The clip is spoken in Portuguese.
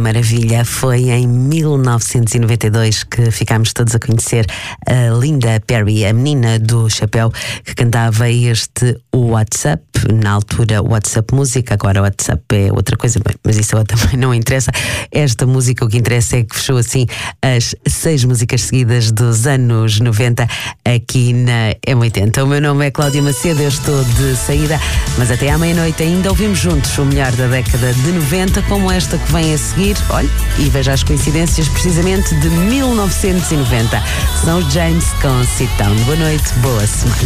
maravilha. Foi em 1992 que ficámos todos a conhecer a Linda Perry, a menina do chapéu, que cantava este WhatsApp, na altura WhatsApp Música, agora WhatsApp é outra coisa, mas isso também não interessa. Esta música, o que interessa é que fechou assim as 6 músicas seguidas dos anos 90 aqui na M80. O meu nome é Cláudia Macedo, eu estou de saída, mas até à meia-noite ainda ouvimos juntos o melhor da década de 90, como esta que vem a seguir. Olha, e veja as coincidências, precisamente de 1990. São os James com Sit Down. Boa noite, boa semana.